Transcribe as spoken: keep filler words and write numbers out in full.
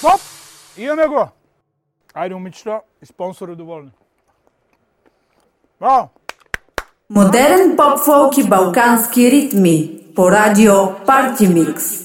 Стоп! Имаме го! Айде, момичета и спонсори доволни. Браво! Модерен поп-фолк и балкански ритми по радио Парти Микс.